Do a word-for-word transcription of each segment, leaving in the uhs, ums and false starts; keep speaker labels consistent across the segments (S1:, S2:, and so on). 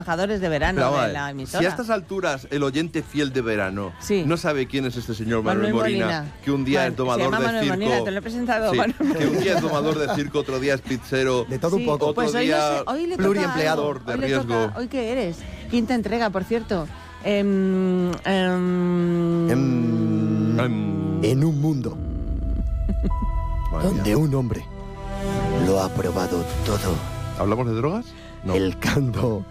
S1: trabajadores de verano
S2: Pero,
S1: de
S2: vale,
S1: la emisora.
S2: si a estas alturas el oyente fiel de verano
S1: Sí.
S2: no sabe quién es este señor Manuel,
S1: Manuel
S2: Molina,
S1: Molina.
S2: que un día
S1: Man-
S2: es domador
S1: se llama
S2: de
S1: Manuel
S2: circo,
S1: Molina, te lo he presentado,
S2: sí,
S1: Manuel.
S2: que un día es domador de circo, otro día es pizzero,
S3: De todo
S1: Sí,
S3: un poco.
S2: otro
S1: pues hoy,
S2: día
S1: no sé, hoy le toca
S3: pluriempleado.
S1: algo.
S2: de
S1: Hoy le
S2: riesgo.
S1: toca- ¿Hoy qué eres? Quinta entrega, por cierto. Em, em,
S3: En,
S2: Mm.
S3: en un mundo
S2: Madre mía.
S3: donde un hombre lo ha probado todo.
S2: ¿Hablamos de drogas? No.
S3: El canto,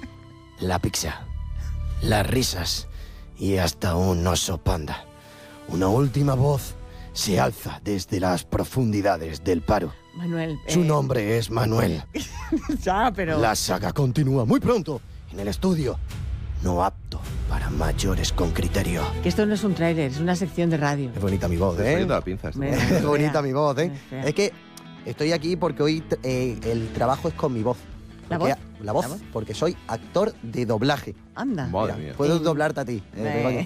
S3: la pizza, las risas y hasta un oso panda. Una última voz se alza desde las profundidades del paro.
S1: Manuel.
S3: Su
S1: eh,
S3: nombre es Manuel.
S1: Ya, pero...
S3: La saga continúa muy pronto en el estudio. No apto para mayores con criterio.
S1: Que esto no es un tráiler, es una sección de radio.
S3: Es bonita mi voz, ¿eh?
S2: Saliendo la pinza esta.
S1: Me-
S3: Es bonita
S1: fea.
S3: mi voz, ¿eh?
S1: Es fea.
S3: Es que estoy aquí porque hoy eh, el trabajo es con mi voz.
S1: ¿La
S3: Porque-
S1: voz?
S3: La voz,
S1: ¿La voz?
S3: porque soy actor de doblaje.
S1: Anda.
S2: Madre
S3: Mira,
S2: mía.
S3: puedo
S1: Eh,
S3: doblarte a ti.
S1: eh.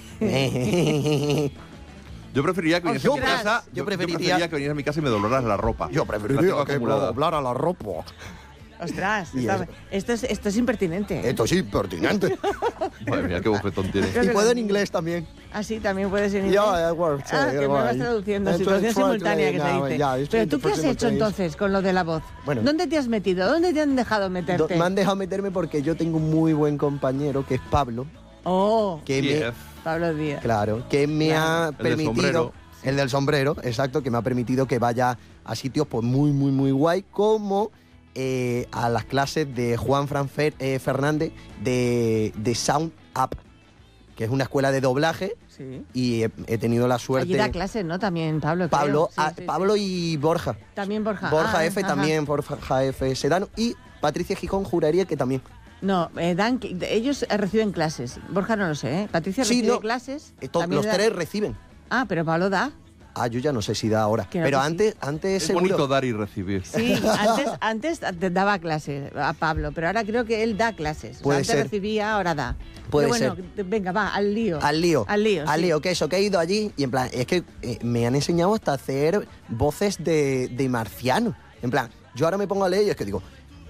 S3: Eh,
S2: Yo preferiría que vinieras a mi
S1: Ostras.
S2: casa.
S3: Yo
S2: Yo,
S3: preferiría-
S2: preferiría que vinieras a mi casa y me doblaras la ropa.
S3: Yo
S2: La
S3: preferiría
S2: tengo
S3: que me
S2: acumulada.
S3: doblara la ropa.
S1: Ostras,
S3: Y
S1: está-
S3: eso.
S1: esto, es, esto es impertinente.
S3: Esto sí, pertinente.
S2: Madre mía, qué bofetón tiene.
S1: Creo
S3: Y
S1: que
S3: puedo
S1: lo-
S3: en inglés también.
S1: Ah, sí, también puedes en inglés.
S3: Ya, bueno, sí,
S1: ah, que me
S3: bueno.
S1: vas traduciendo,
S3: Esto es
S1: situación simultánea que se
S3: translate,
S1: dice.
S3: ya, esto
S1: Pero
S3: es
S1: tú, ¿qué has hecho
S3: simultáneo.
S1: entonces con lo de la voz?
S3: Bueno.
S1: ¿Dónde te has metido? ¿Dónde te han dejado
S3: Do-
S1: meterte?
S3: Me han dejado meterme porque yo tengo un muy buen compañero que es Pablo,
S1: Oh,
S3: que me,
S2: Kiev.
S1: Pablo Díaz.
S3: claro, que me
S1: Claro.
S3: ha
S2: del
S3: permitido,
S2: sombrero.
S3: el del sombrero, exacto, que me ha permitido que vaya a sitios pues muy, muy, muy guay, como eh, a las clases de Juan Fran Fer- eh, Fernández de, de Sound Up, que es una escuela de doblaje,
S1: Sí.
S3: y he, he tenido la
S1: Allí
S3: suerte.
S1: da clases, ¿no? También Pablo. creo.
S3: Pablo,
S1: Sí,
S3: ah,
S1: sí, sí.
S3: Pablo y Borja.
S1: También Borja.
S3: Borja
S1: Ah,
S3: F
S1: ajá.
S3: también, Borja F Sedano y Patricia Gijón juraría que también.
S1: No, eh, dan, ellos eh, reciben clases. Borja no lo sé, ¿eh? Patricia
S3: Sí,
S1: recibe
S3: no.
S1: clases.
S3: Eh, to-
S1: también
S3: los
S1: da-
S3: tres reciben.
S1: Ah, pero Pablo da.
S3: Ah, yo ya no sé si da ahora.
S1: Creo
S3: Pero
S1: que sí.
S3: antes, antes
S2: Es
S3: seguro.
S2: bonito dar y recibir.
S1: Sí, antes, antes te daba clases a Pablo, pero ahora creo que él da clases. O sea,
S3: Puede
S1: antes
S3: ser.
S1: recibía, ahora da.
S3: Puede
S1: pero bueno, venga, va, al lío.
S3: Al lío.
S1: Al lío,
S3: Al
S1: sí.
S3: lío, que eso, que he ido allí y en plan, es que eh, me han enseñado hasta a hacer voces de, de marciano. En plan, yo ahora me pongo a leer y es que digo,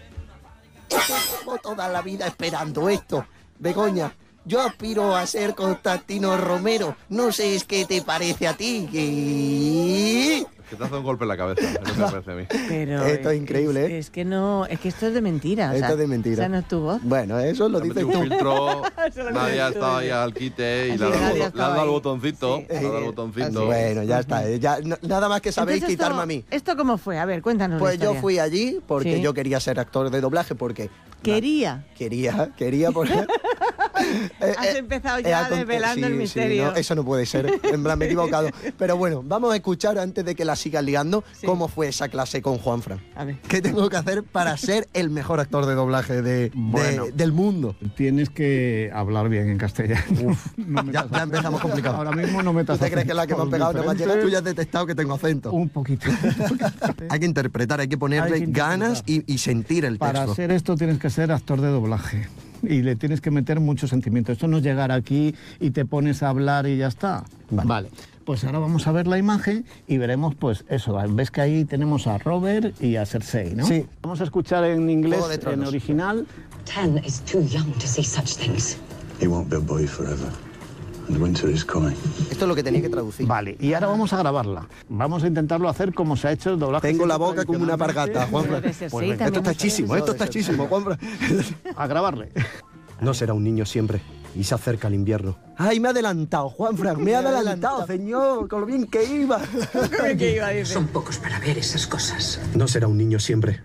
S3: llevo toda la vida esperando esto. Begoña, yo aspiro a ser Constantino Romero. No sé es qué te parece a ti. Que...
S2: Que te hace un golpe en la cabeza, es lo que me parece a mí.
S1: Pero
S3: Esto es increíble,
S1: es,
S3: ¿eh?
S1: es que no, es que esto es de mentira. o
S3: Esto
S1: sea,
S3: es de mentira.
S1: O sea, no es tu voz.
S3: Bueno, eso lo
S2: Le ha
S3: dices
S2: metido un
S3: tú.
S2: filtro,
S1: Eso lo
S2: nadie ha
S1: dices tú,
S2: estado ahí
S1: sí.
S2: al quite y
S1: Así
S2: le ha dado,
S1: nadie
S2: le ha
S1: estaba
S2: dado el
S1: ahí.
S2: botoncito.
S1: Sí.
S2: Le ha dado el
S1: Así
S2: botoncito.
S3: Bueno, ya está. eh, Ya, n- nada más que sabéis
S1: Entonces,
S3: quitarme
S1: esto,
S3: a mí.
S1: ¿Esto cómo fue? A ver, cuéntanos. la
S3: Pues yo
S1: historia.
S3: fui allí porque
S1: Sí.
S3: yo quería ser actor de doblaje porque...
S1: Quería.
S3: Quería, quería porque... Eh,
S1: Has
S3: eh,
S1: empezado
S3: eh,
S1: ya
S3: a cont-
S1: desvelando el
S3: sí, sí,
S1: misterio.
S3: no, eso no puede ser, en plan, me he equivocado. Pero bueno, vamos a escuchar antes de que la sigas ligando
S1: Sí.
S3: cómo fue esa clase con Juanfran.
S1: A ver.
S3: ¿Qué tengo que hacer para ser el mejor actor de doblaje de, de-
S4: Bueno.
S3: del mundo?
S4: Tienes que hablar bien en castellano. No metas
S3: Ya, ya
S4: acento.
S3: empezamos complicado.
S4: Ahora mismo no
S3: ¿Tú
S4: metas
S3: te crees que es la que me han pegado? Nada más llegar, tú ya has detectado que tengo acento.
S4: Un poquito.
S3: Hay que interpretar, hay que ponerle
S4: Hay que interpretar.
S3: ganas y, y sentir el
S4: Para
S3: texto.
S4: ser esto tienes que ser actor de doblaje. Y le tienes que meter mucho sentimiento. Esto no es llegar aquí y te pones a hablar y ya está.
S3: Vale.
S4: Pues ahora vamos a ver la imagen y veremos, pues eso. Ves que ahí tenemos a Robert y a Cersei, ¿no?
S3: Sí.
S4: Vamos a escuchar en inglés,
S3: Juego de
S4: en
S3: Tronos.
S4: original.
S5: Ten is too young to see such things.
S6: He won't be a boy forever, and winter is coming.
S3: Esto es lo que tenía que traducir.
S4: Vale, y ahora vamos a grabarla. Vamos a intentarlo hacer como se ha hecho el doblaje.
S3: Tengo la
S4: siempre
S3: boca como una
S4: tradicionalmente.
S3: pargata, Juanfran.
S1: Pero de Cersei
S4: Pues venga,
S1: también
S3: Esto está
S1: hemos
S3: hechísimo,
S1: hablado.
S3: esto está hechísimo, Juanfran.
S4: A grabarle.
S3: No será un niño siempre, y se acerca el invierno. ¡Ay, me ha adelantado, Juanfran! ¡Me ha adelantado, señor! ¡Con lo bien que iba!
S1: ¿Qué iba a decir?
S5: Son pocos para ver esas cosas.
S3: No será un niño siempre.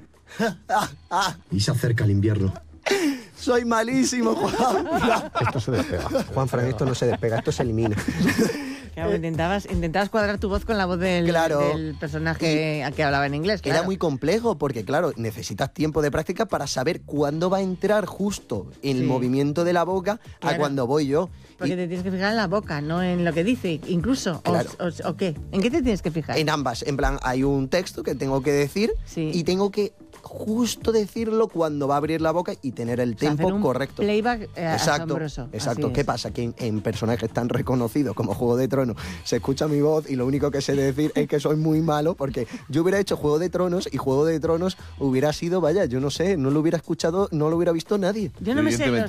S3: Y se acerca el invierno. ¡Soy malísimo, Juanfran!
S4: Esto se despega.
S3: Juanfran, esto no se despega, esto se elimina.
S1: Claro, intentabas, intentabas cuadrar tu voz con la voz del,
S3: Claro.
S1: del personaje que hablaba en inglés. Claro.
S3: Era muy complejo porque, claro, necesitas tiempo de práctica para saber cuándo va a entrar justo el
S1: Sí.
S3: movimiento de la boca a
S1: Claro.
S3: cuando voy yo.
S1: Porque
S3: Y
S1: te tienes que fijar en la boca, no en lo que dice, incluso. O-
S3: Claro.
S1: O, o qué? ¿En qué te tienes que fijar?
S3: en ambas, en plan, hay un texto que tengo que decir
S1: Sí.
S3: y tengo que justo decirlo cuando va a abrir la boca y tener el
S1: O sea,
S3: tempo
S1: hacer un
S3: correcto.
S1: playback eh,
S3: Exacto,
S1: asombroso.
S3: exacto.
S1: Así
S3: ¿Qué
S1: es.
S3: pasa? Que en, en personajes tan reconocidos como Juego de Tronos se escucha mi voz y lo único que sé decir es que soy muy malo, porque yo hubiera hecho Juego de Tronos y Juego de Tronos hubiera sido, vaya, yo no sé, no lo hubiera escuchado, no lo hubiera visto nadie.
S1: Yo no me sé
S2: Evidentemente